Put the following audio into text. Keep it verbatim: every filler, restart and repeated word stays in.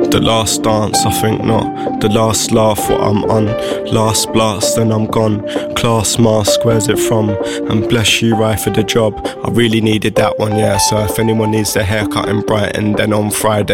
The last dance, I think not. The last laugh, what I'm on. Last blast, then I'm gone. Class mask, where's it from? And bless you, right for the job. I really needed that one, yeah. So if anyone needs their haircut in Brighton, then on Friday